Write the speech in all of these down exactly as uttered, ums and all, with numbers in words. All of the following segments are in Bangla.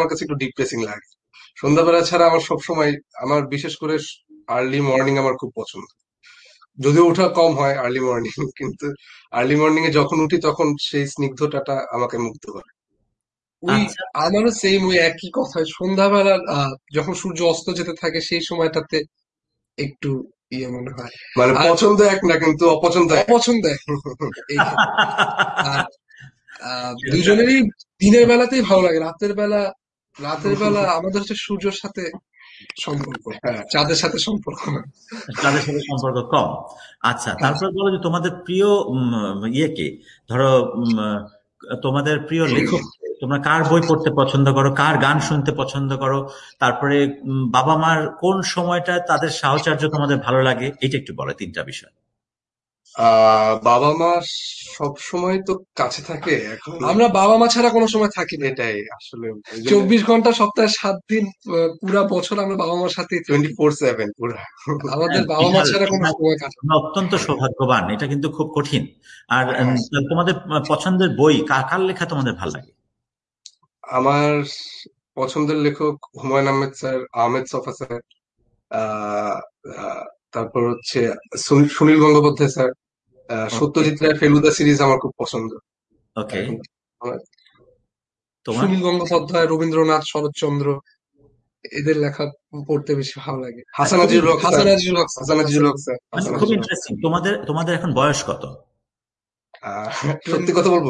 আমার কাছে একটু ডিপ্রেসিং লাগে। সন্ধ্যাবেলা ছাড়া আমার সবসময়, আমার বিশেষ করে আর্লি মর্নিং আমার খুব পছন্দ। যদিও ওঠা কম হয় আর্লি মর্নিং, কিন্তু আর্লি মর্নিং এ যখন উঠি তখন সেই স্নিগ্ধতাটা আমাকে মুগ্ধ করে। ওই আচ্ছা আমারও সেম ওই একই কথা, সন্ধ্যাবেলা আহ, যখন সূর্য অস্ত যেতে থাকে সেই সময়টাতে একটু ইয়ে মনে হয়। মানে আর পছন্দ এক না, কিন্তু অপছন্দ এক। অপছন্দ এক এই ক্ষেত্রে। আর আহ, দুজনেরই দিনের বেলাতেই ভালো লাগে। রাতের বেলা, রাতের বেলা আমাদের হচ্ছে সূর্যের সাথে সম্পর্ক, হ্যাঁ। চাঁদের সাথে সম্পর্ক না। তাদের সাথে সম্পর্ক কম। আচ্ছা, হ্যাঁ, তারপরে বলো যে তোমাদের প্রিয় উম, ইয়ে কে, ধরো উম, আহ, তোমাদের প্রিয় লেখক কে? তোমরা কার বই পড়তে পছন্দ করো, কার গান শুনতে পছন্দ করো, তারপরে উম, বাবা মার কোন সময়টা তাদের সাহচর্য তোমাদের ভালো লাগে, এটা একটু বলো, তিনটা বিষয়। আহ বাবা মা সব সময় তো কাছে থাকে এখন। আমরা বাবা মা ছাড়া কোনো সময় থাকি না। এটাই আসলে, ওই জন্য চব্বিশ ঘন্টা সপ্তাহে সাত দিন, আহ, পুরা বছর আমরা বাবা মার সাথেই টোয়েন্টি থাকি। ফোর সেভেন পুরা। আমাদের হ্যাঁ, বাবা মা বিশাল ছাড়া কোনো বিশাল। সময় কাটে না। তোমরা অত্যন্ত সৌভাগ্যবান, এটা কিন্তু খুব কঠিন। আর উম, হ্যাঁ, তোমাদের পছন্দের বই কার কার লেখা তোমাদের ভালো লাগে? আমার পছন্দের লেখক হুমায়ুন আহমেদ স্যার, আহমেদ ছফা স্যার, আহ আহ, তারপর হচ্ছে সুনীল সুনীল গঙ্গোপাধ্যায় স্যার, আহ, ওকে, সত্যজিৎ রায়ের ফেলুদা সিরিজ আমার খুব পছন্দ ওকে। এখন। আমার তোমার? সুনীল গঙ্গোপাধ্যায়, রবীন্দ্রনাথ, শরৎচন্দ্র, এদের লেখা পড়তে বেশি ভালো লাগে। হ্যাঁ, হাসান খুবই আজিজুল হক ইন্টারেস্টিং। স্যার, হাসান আজিজুল হক স্যার, হাসান আজিজুল হাসান হক স্যার, মানে হাসান খুব আজিজুল হক। ইন্টারেস্টিং। তোমাদের তোমাদের এখন বয়স কত? আহ, সত্যি কথা বলবো,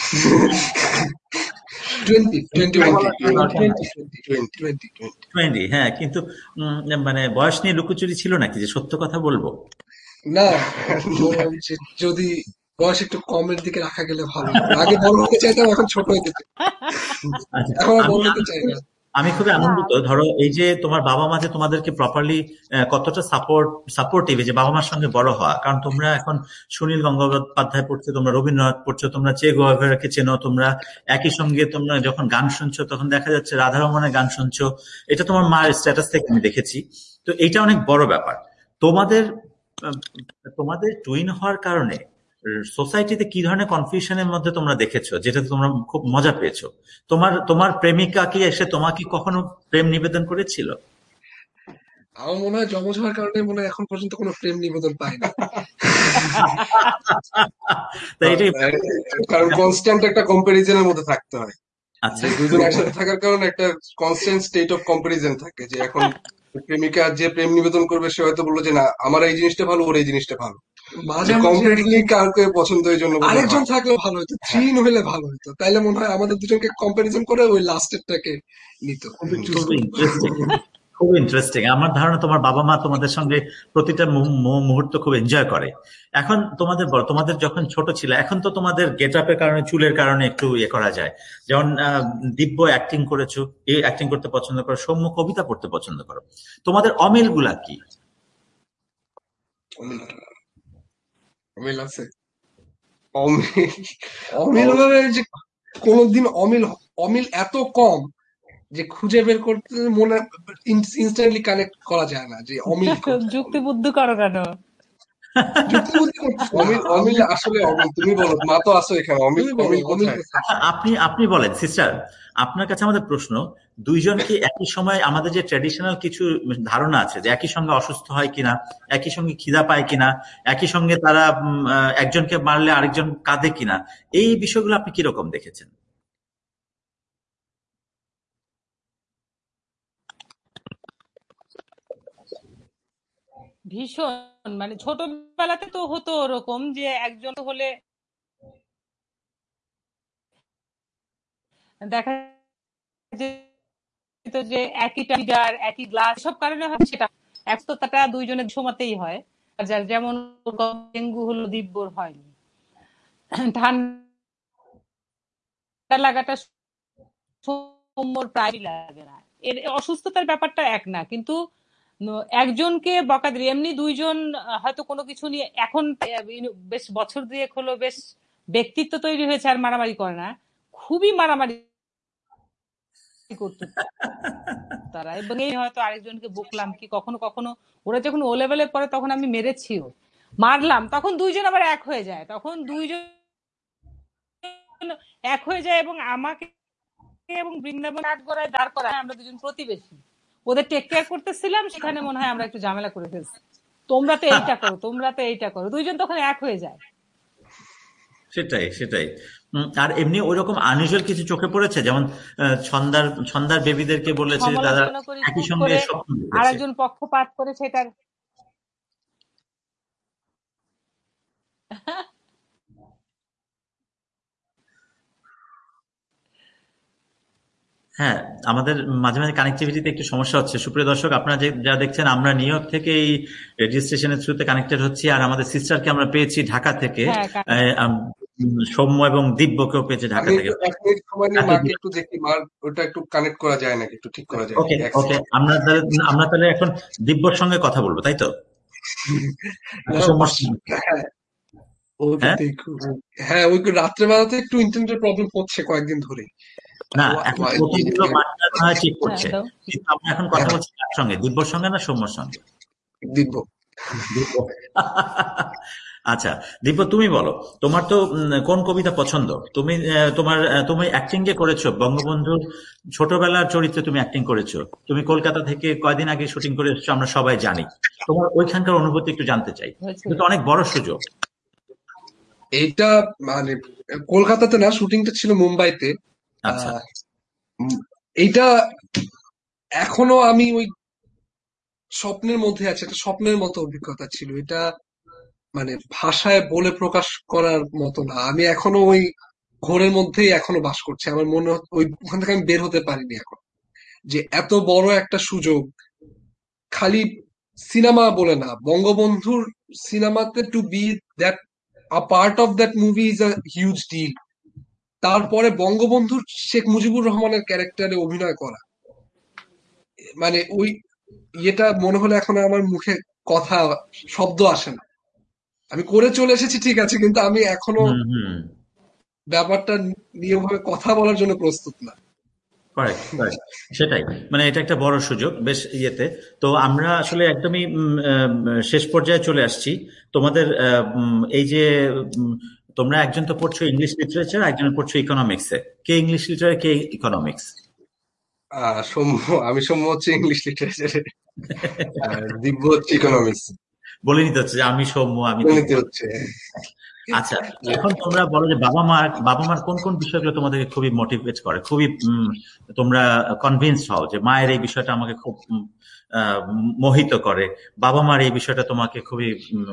টোয়েন্টি টোয়েন্টি এটা ওয়ান টোয়েন্টি বলার কোনো টোয়েন্টি দরকার নাই। Twenty twenty twenty twenty twenty twenty, হ্যাঁ, কিন্তু উম, মানে বয়স নিয়ে লুকোচুরি ছিল নাকি, যে সত্য কথা বলবো? না, বললাম যে যদি বয়স একটু কমের দিকে রাখা গেলে ভালো হতো। আগে বড় হতে চাইতাম, এখন ছোট হতে চাই। আচ্ছা, এখন আর আমি বড় হতে আমি চাই খুবই না। আমি খুবই না আনন্দিত, ধরো এই যে তোমার বাবা মা যে তোমাদেরকে প্রপারলি কতটা সাপোর্ট সাপোর্টিভ, যে বাবা মার সঙ্গে বড় হওয়া, কারণ তোমরা এখন সুনীল গঙ্গোপাধ্যায় পড়ছো, তোমরা রবীন্দ্রনাথ পড়ছো, তোমরা চে গুয়েভারাকে চেনো, তোমরা একই সঙ্গে তোমরা যখন গান শুনছো তখন দেখা যাচ্ছে রাধারমণের গান শুনছো। এটা তোমার মায়ের স্ট্যাটাস থেকে আমি দেখেছি। তো এটা অনেক বড় ব্যাপার। তোমাদের আহ, তোমাদের টুইন হওয়ার কারণে সোসাইটিতে কি ধরনের কনফিউশনের মধ্যে তোমরা দেখেছো, যেটাতে তোমরা খুব মজা পেয়েছো? তোমার তোমার প্রেমিকা কি এসে তোমাকে কখনো প্রেম নিবেদন করেছিল? আমার মনে হয় জমজ হওয়ার কারণে মনে হয় এখন পর্যন্ত কোনো প্রেম নিবেদন পাই না। তাই এটাই। কারণ কনস্ট্যান্ট একটা কম্পারিজনের মধ্যে থাকতে হয়, আচ্ছা, যে দুজন একসাথে থাকার কারণে একটা কনস্ট্যান্ট স্টেট অফ কম্পারিজন থাকে, যে এখন প্রেমিকা যে প্রেম নিবেদন করবে সে হয়তো বললো যে না আমার এই জিনিসটা ভালো, ওর এই জিনিসটা ভালো, যে মাঝামাঝি কমপ্লিটলি আরেকজন, কাউকে পছন্দ এই জন্য বোধহয় আরেকজন হয়। থাকলেও ভালো হতো, থ্রি হ্যাঁ। হলে ভালো হতো, তাইলে মনে হয় আমাদের দুজনকে কম্পারিজন করে ওই লাস্টেরটাকে নিত, হুম। চুজ খুবই করতো। ইন্টারেস্টিং, খুব ইন্টারেস্টিং। আমার ধারণা তোমার বাবা মা তোমাদের সঙ্গে প্রতিটা মু- মু- মুহূর্ত খুব এনজয় করে। এখন তোমাদের বলো, তোমাদের যখন ছোট ছিল, এখন তো তোমাদের গেট আপের কারণে, চুলের কারণে একটু ইয়ে করা যায়। যেমন আহ, দিব্য অ্যাক্টিং করেছো, এই অ্যাক্টিং করতে পছন্দ করো, সৌম্য কবিতা পড়তে পছন্দ করো। তোমাদের অমিল গুলা কি? অমিল, অমিল আছে। অমিল, অমিল অমিল মানে যে কোনোদিন অমিল, অমিল এত কম যে খুঁজে বের করতে মনে ইনস্ট্যান্টলি কানেক্ট করা যায় না যে অমিল কোথায়। যুক্তি অমিল বুদ্ধি করো কেন? যুক্তিবুদ্ধি করতেছি না। অমিল অমিল আমি, আসলে অমিল, তুমি বলো, মা তো আছো এখানে, অমিল তুমি বলো অমিল অমিল কোথায়? কোথায়। আচ্ছা, আপনি আপনি বলেন সিস্টার, আপনার কাছে আমাদের প্রশ্ন, দুইজন কি একই সময়, আমাদের যে ট্র্যাডিশনাল কিছু ধারণা আছে যে একই সঙ্গে অসুস্থ হয় কিনা, একই সঙ্গে খিদা পায় কিনা, একই সঙ্গে তারা উম, আহ, একজনকে মারলে আরেকজন কাঁদে কিনা, এই বিষয়গুলো আপনি কিরকম দেখেছেন? ভীষণ, মানে ছোটবেলাতে তো হতো ওরকম যে একজন হলে দেখা যেত যে একই টাইগার একই গ্লাস সব কারণে হয় সেটা একশোটা দুইজনের সমাতেই হয়। আর যার যেমন ডেঙ্গু হলো, দিব্যর হয়নি। ঠান্ডা লাগাটা সৌম্যর প্রায় লাগে না। এর অসুস্থতার ব্যাপারটা এক না, কিন্তু ন- একজনকে বকা দিয়ে এমনি দুইজন আহ, হয়তো কোনো কিছু নিয়ে এখন আহ, বেশ বছর দুয়েক হলো বেশ ব্যক্তিত্ব তৈরি হয়েছে, আর মারামারি করে না। খুবই মারামারি করতো তারা, এবং এই হয়তো আরেকজনকে বকলাম কি কখনো কখনো, ওরা যখন ও লেভেলে পড়ে তখন আমি মেরেছিও, মারলাম, তখন দুইজন আবার এক হয়ে যায়, তখন দুইজন এক হয়ে যায় এবং আমাকে এবং বৃন্দাবন কাঠগড়ায় দাঁড় করায় আমরা দুজন প্রতিবেশী, ওদের টেক কেয়ার করতেছিলাম, সেখানে মনে হয় আমরা একটু ঝামেলা করে ফেলছি, তোমরা তো এইটা করো তোমরা তো এইটা করো, দুইজন তখন এক হয়ে যায়। সেটাই সেটাই উম, আর এমনি ওইরকম আনইউজুয়াল কিছু চোখে পড়েছে, যেমন আহ, ছন্দার ছন্দার বেবিদেরকে বলেছে যে দাদা সমালোচনা করি একই খুব সঙ্গে করে, স্বপ্ন আর দেখেছে। একজন পক্ষপাত করে সেটার হ্যাঁ, আমাদের মাঝে মাঝে কানেক্টিভিটিতে একটু সমস্যা হচ্ছে। সুপ্রিয় দর্শক, আপনারা যে যা দেখছেন, আমরা নিউ ইয়র্ক থেকে এই রেডিও স্টেশনের থ্রুতে কানেক্টেড হচ্ছি, আর আমাদের সিস্টারকে আমরা পেয়েছি ঢাকা থেকে, হ্যাঁ আহ, আম, সৌম্য এবং দিব্যকেও পেয়েছি ঢাকা আমি থেকে। একটু এক মিনিট সময় নিয়ে মাকে একটু দেখি, মার ওটা একটু কানেক্ট করা যায় নাকি, একটু ঠিক করা যায় ওকে নাকি, এক ওকে, সেকেন্ড। আমরা তাহলে আমরা তাহলে এখন দিব্যর সঙ্গে কথা বলবো, তাই তো? না, সৌম্যর বাস- সঙ্গে। হ্যাঁ ওকে হ্যাঁ দেখো। হ্যাঁ ওই রাত্রেবেলাতে একটু ইন্টারনেটের প্রবলেম হচ্ছে কয়েকদিন ধরে। না, ওয়া- এখন ওয়া- প্রথমগুলো বাচ্চা মনে ঠিক হ্যাঁ করছে, দাও। কিন্তু আমরা এখন কথা হ্যাঁ, বলছি কার সঙ্গে, দিব্যর সঙ্গে না সৌম্যর সঙ্গে? দিব্য। দিব্য। আচ্ছা দিব্য, তুমি বলো, তোমার তো উম, কোন কবিতা পছন্দ? তুমি আহ, তোমার আহ, তুমি অ্যাক্টিং যে করেছো বঙ্গবন্ধুর ছোটবেলার চরিত্রে, তুমি অ্যাক্টিং করেছো, তুমি কলকাতা থেকে কয়দিন আগে শুটিং করে এসেছো, আমরা সবাই জানি। তোমার ওইখানকার অনুভূতি একটু জানতে চাই, হয়েছে। এটা তো অনেক বড় সুযোগ। এইটা মানে কলকাতাতে না, শুটিংটা ছিল মুম্বাইতে। আচ্ছা। আহ উম, এইটা এখনো আমি ওই স্বপ্নের মধ্যে আছে, একটা স্বপ্নের মতো অভিজ্ঞতা ছিল এটা। মানে ভাষায় বলে প্রকাশ করার মতো না। আমি এখনো ওই ঘোরের মধ্যেই এখনো বাস করছি। আমার মনে হচ্ছে ওই ওখান থেকে আমি বের হতে পারিনি এখন, যে এত বড় একটা সুযোগ। খালি সিনেমা বলে না, বঙ্গবন্ধুর সিনেমাতে two B that a part of that movie is a huge deal. তারপরে বঙ্গবন্ধুর শেখ মুজিবুর রহমানের ক্যারেক্টারে অভিনয় করা, মানে ওই ইয়েটা মনে হলে এখন আমার মুখে কথা, শব্দ আসে না। আমি করে চলে এসেছি ঠিক আছে, কিন্তু আমি এখনো হুম হুম ব্যাপারটা নিয়ে ওভাবে কথা বলার জন্য প্রস্তুত না। কারেক্ট কারেক্ট, সেটাই। মানে এটা একটা বড় সুযোগ বেশ ইয়েতে। তো আমরা আসলে একদমই উম, আহ, শেষ পর্যায়ে চলে আসছি। তোমাদের আহ, উম, এই যে উম, তোমরা একজন তো পড়ছো ইংলিশ লিটারেচার, একজন পড়ছো ইকোনমিক্সে। কে ইংলিশ লিটারেচার, কে ইকোনমিক্স? আহ সৌম্য, আমি সৌম্য হচ্ছে ইংলিশ লিটারেচারে, আর দিব্য হচ্ছে ইকোনমিক্স। বলে নিতে হচ্ছে যে আমি সৌম্য, আমি দিব্য। গণিতে হচ্ছে। আচ্ছা, এখন তোমরা বলো যে বাবা মা বাবা মার কোন কোন বিষয়গুলো তোমাদেরকে খুবই মোটিভেট করে, খুবই উম, তোমরা কনভিন্স হও যে মায়ের এই বিষয়টা আমাকে খুব উম, আহ, মোহিত করে, বাবা মার এই বিষয়টা তোমাকে খুবই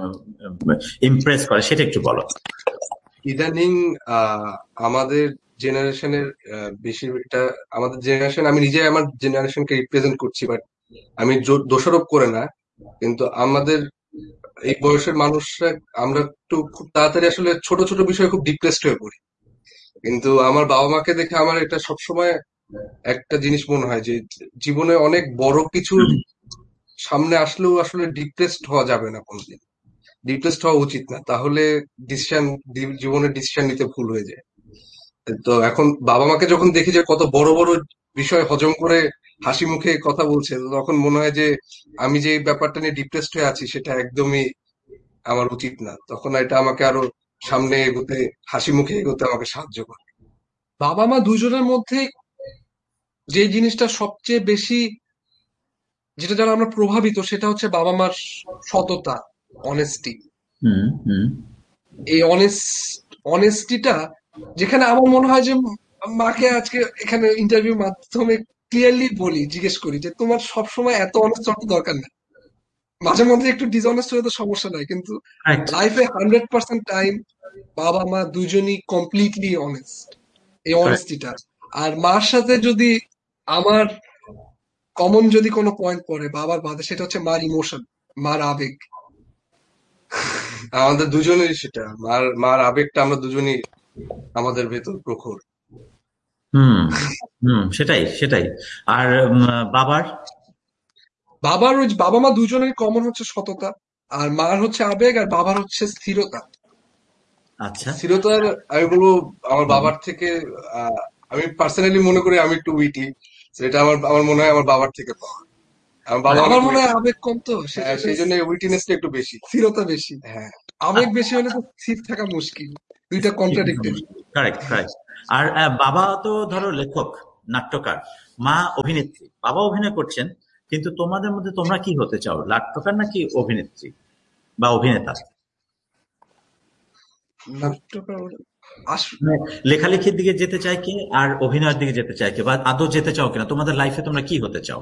ইমপ্রেস করে, সেটা একটু বলো। ইদানিং আহ আমাদের জেনারেশনের বেশিরভাগটা, আমাদের জেনারেশন, আমি নিজে আমার জেনারেশনকে রিপ্রেজেন্ট করছি, বাট আমি জো- দোষারোপ করে না, কিন্তু আমাদের এই বয়সের মানুষরা আমরা একটু খুব তাড়াতাড়ি আসলে ছোট ছোট বিষয়ে খুব ডিপ্রেসড হয়ে পড়ি। কিন্তু আমার বাবা মাকে দেখে আমার এটা সবসময় একটা জিনিস মনে হয় যে জীবনে অনেক বড় কিছু সামনে আসলেও আসলে ডিপ্রেসড হওয়া যাবে না কোনোদিন, ডিপ্রেসড হওয়া উচিত না, তাহলে ডিসিশন, জীবনের ডিসিশন নিতে ভুল হয়ে যায়। তো এখন বাবা মাকে যখন দেখি যে কত বড় বড় বিষয় হজম করে হাসি মুখে কথা বলছে, তো তখন মনে হয় যে আমি যে ব্যাপারটা নিয়ে ডিপ্রেসড হয়ে আছি সেটা একদমই আমার উচিত না, তখন এটা আমাকে আরো সামনে এগোতে, হাসি মুখে এগোতে আমাকে সাহায্য করে। বাবা মা দুজনের মধ্যে যে জিনিসটা সবচেয়ে বেশি, যেটা দ্বারা আমরা প্রভাবিত, সেটা হচ্ছে বাবা মার সততা, অনেস্টি। হুম হুম এই অনেস্ট অনেস্টিটা, যেখানে আমার মনে হয় যে মাকে আজকে এখানে ইন্টারভিউর মাধ্যমে ক্লিয়ারলি বলি, জিজ্ঞেস করি যে তোমার সবসময় এত অনেস্ট হওয়ার দরকার নেই, মাঝে মধ্যে একটু ডিসঅনেস্ট হলে তো সমস্যা নাই, কিন্তু রাইট। লাইফে হান্ড্রেড পার্সেন্ট টাইম বাবা মা দুজনই কমপ্লিটলি অনেস্ট। এই অনেস্টিটা, আর মার সাথে যদি আমার কমন যদি কোনো পয়েন্ট পড়ে বাবার বাদে, সেটা হচ্ছে মার ইমোশন, মার আবেগ। আমাদের দুজনেরই সেটা, মার মার আবেগটা আমরা দুজনই আমাদের ভেতর প্রখর। হুম হুম সেটাই সেটাই। আর উম, বাবার? বাবার ওই বাবা মা দুজনেরই কমন হচ্ছে সততা, আর মার হচ্ছে আবেগ, আর বাবার হচ্ছে স্থিরতা। আচ্ছা। স্থিরতার, আমি বলবো আমার বাবার থেকে, আহ, আমি পার্সোনালি মনে করি আমি একটু উইটি, সেটা আমার আমার মনে হয় আমার বাবার থেকে পাওয়া। আমার বাবা আমার অনেক মনে হয় উইটি, আবেগ কম, তো হ্যাঁ, সেজন্য সেই জন্য উইটিনেসটা একটু বেশি। স্থিরতা বেশি। হ্যাঁ। আবেগ বেশি হলে তো স্থির থাকা মুশকিল। দুইটা কন্ট্রাডিক্টেড। Correct correct. আর আহ, বাবা তো ধরো লেখক, নাট্যকার, মা অভিনেত্রী, বাবা অভিনয় করছেন, কিন্তু তোমাদের মধ্যে তোমরা কি হতে চাও, নাট্যকার নাকি অভিনেত্রী বা অভিনেতা? নাট্যকার আস- মানে লেখালেখির দিকে যেতে চায় কে, আর অভিনয়ের দিকে যেতে চায় কে, বা আদৌ যেতে চাও কিনা? তোমাদের লাইফে তোমরা কি হতে চাও?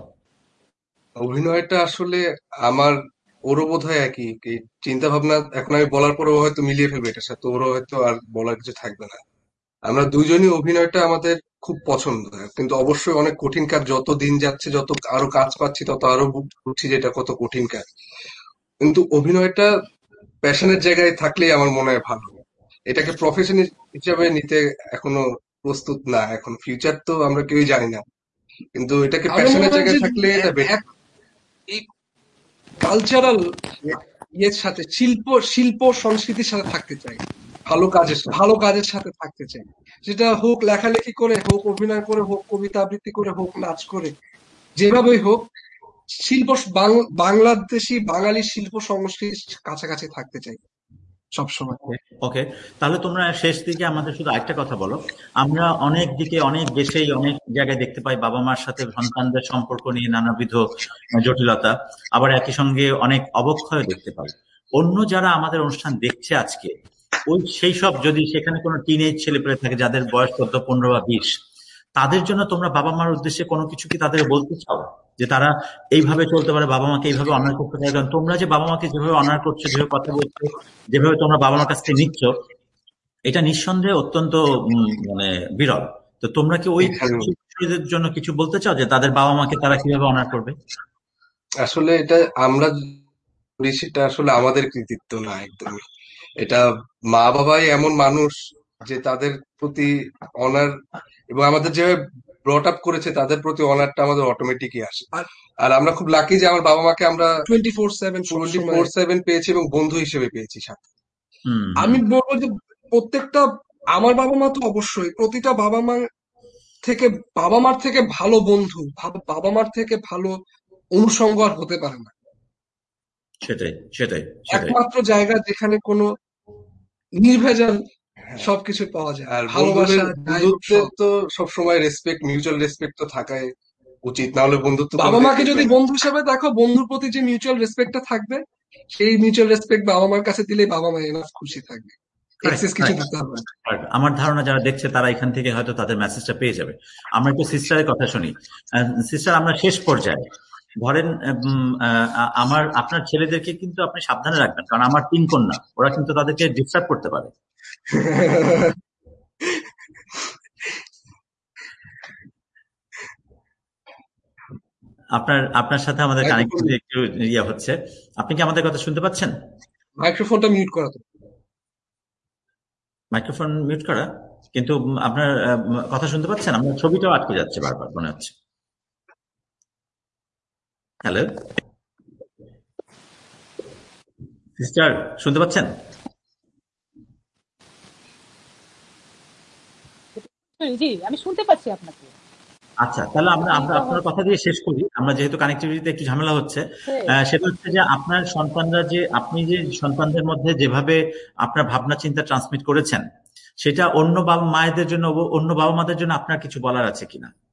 অভিনয়টা আসলে আমার, ওরও বোধহয় একই এই চিন্তা ভাবনা। এখন আমি বলার পরেও হয়তো মিলিয়ে ফেলবে এটার সাথে, ওরও হয়তো আর বলার কিছু থাকবে না। আমরা দুইজনই অভিনয়টা আমাদের খুব পছন্দ, কিন্তু অবশ্যই অনেক কঠিন কাজ। যত দিন যাচ্ছে, যত আরো কাজ পাচ্ছি, তত আরো বু- বুঝছি যে এটা কত কঠিন কাজ। কিন্তু অভিনয়টা প্যাশনের জায়গায় থাকলেই আমার মনে হয় ভালো। এটাকে প্রফেশন হিসাবে নিতে এখনো প্রস্তুত না। এখন ফিউচার তো আমরা কেউই জানি না, কিন্তু এটাকে আমার মনে প্যাশনের হয় জায়গায় যে থাকলে এটা এ- বেটার। এক- এই কালচারাল ইয়ের সাথে, শিল্প শিল্প সংস্কৃতির সাথে থাকতে চাই, ভালো কাজের সাথে। ভালো কাজের সাথে থাকতে চাই। যেটা হোক লেখালেখি করে, হোক অভিনয় করে, হোক কবিতা আবৃত্তি করে, হোক নাচ করে, যেভাবেই হোক শিল্প, বাং- বাংলাদেশি বাঙালি শিল্প সংস্কৃতির কাছাকাছি থাকতে চাই সবসময়। ওকে, তাহলে তোমরা শেষ দিকে আমাদের শুধু একটা কথা বলো। আমরা অনেক দিকে, অনেক দেশেই, অনেক জায়গায় দেখতে পাই বাবা মার সাথে সন্তানদের সম্পর্ক নিয়ে নানাবিধ জটিলতা, আবার একই সঙ্গে অনেক অবক্ষয় দেখতে পাই। অন্য যারা আমাদের অনুষ্ঠান দেখছে আজকে, ওই সেই সব যদি সেখানে কোনো টিনেজ ছেলেপেলে থাকে যাদের বয়স চোদ্দ, পনেরো বা বিশ, তাদের জন্য তোমরা বাবা মার উদ্দেশ্যে কোনো কিছু কি তাদের বলতে চাও, যে তারা এইভাবে চলতে পারে, বাবা মাকে এইভাবে অনার করতে পারে? কারণ তোমরা যে বাবা মাকে যেভাবে অনার করছো, যেভাবে কথা বলছো, যেভাবে তোমরা বাবা মার কাছ থেকে নিচ্ছ, এটা নিঃসন্দেহে অত্যন্ত উম, মানে বিরল। তো তোমরা কি ওই এখানে শিশুদের জন্য কিছু বলতে চাও, যে তাদের বাবা মাকে তারা কিভাবে অনার করবে? আসলে এটা আমরা করি, সেটা আসলে আমাদের কৃতিত্ব না একদমই। এটা মা বাবাই এমন মানুষ যে তাদের প্রতি অনার, এবং আমাদের যেভাবে ব্রট আপ করেছে তাদের প্রতি অনারটা আমাদের অটোমেটিকই আসে। আর আর আমরা খুব লাকি যে আমার বাবা মাকে আমরা টোয়েন্টি ফোর সেভেন টোয়েন্টি সবসময়। ফোর সেভেন পেয়েছি এবং বন্ধু হিসেবে পেয়েছি সাথে। হুম হুম। আমি বলবো যে প্রত্যেকটা, আমার বাবা মা তো অবশ্যই, প্রতিটা বাবা মা থেকে, বাবা মার থেকে ভালো বন্ধু, ভাব- বাবা মার থেকে ভালো অনুষঙ্গ আর হতে পারে না। সেটাই সেটাই সেটাই। একমাত্র জায়গা যেখানে কোনো নির্ভেজাল হ্যাঁ, সবকিছু পাওয়া যায়, আর বন্ধুদের ভালোবাসা যাই হোক বন্ধুত্বের সব। তো সবসময় রেসপেক্ট, মিউচুয়াল রেসপেক্ট তো থাকাই উচিত, না হলে বন্ধুত্ব বাবা কোনোদিন মাকে টিকবে যদি না। বন্ধু হিসেবে দেখো, বন্ধুর প্রতি যে মিউচুয়াল রেসপেক্টটা থাকবে, সেই মিউচুয়াল রেসপেক্ট বাবা মার কাছে দিলেই বাবা মা এনাফ খুশি থাকবে, Correct, এক্সেস কিছু correct, দিতে হবে না। correct. আমার ধারণা যারা দেখছে তারা এখান থেকে হয়তো তাদের মেসেজটা পেয়ে যাবে। আমরা একটু সিস্টারের কথা শুনি। সিস্টার, আমরা শেষ পর্যায়ে ধরেন, উম, আহ, আ- আমার আপনার ছেলেদেরকে কিন্তু আপনি সাবধানে রাখবেন, কারণ আমার তিন কন্যা, ওরা কিন্তু তাদেরকে ডিস্টার্ব করতে পারে। আপনার আপনার সাথে আমাদের মাইক্রোফোন কানেক্টিভিটি একটু ইয়ে হচ্ছে। আপনি কি আমাদের কথা শুনতে পাচ্ছেন? মাইক্রোফোনটা মিউট করা তো। মাইক্রোফোন মিউট করা, কিন্তু উম, আপনার আহ, উম, কথা শুনতে পাচ্ছেন? আপনার ছবিটাও আটকে যাচ্ছে বারবার মনে হচ্ছে। হ্যালো সিস্টার, শুনতে পাচ্ছেন? জি, আমি শুনতে পাচ্ছি আপনাকে। আচ্ছা, তাহলে আমরা আমরা চিন্তা আপনার কথা হচ্ছে দিয়ে শেষ করি। আমরা যেহেতু কানেক্টিভিটিতে একটু ঝামেলা হচ্ছে, আহ, সেটা হচ্ছে যে আপনার সন্তানরা, যে আপনি যে সন্তানদের মধ্যে যেভাবে আপনার ভাবনা চিন্তা ট্রান্সমিট করেছেন, সেটা অন্য বাবা মায়েদের জন্য, অন্য বাবা মাদের জন্য আপনার কিছু বলার আছে কিনা?